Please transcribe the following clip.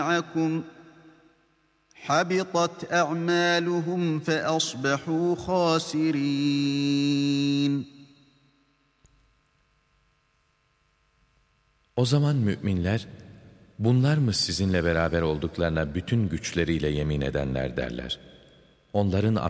مَعَكُمْ حَبِطَتْ أَعْمَالُهُمْ فَأَصْبَحُوا خَاسِرِينَ. O zaman müminler, bunlar mı sizinle beraber olduklarına bütün güçleriyle yemin edenler derler. Onların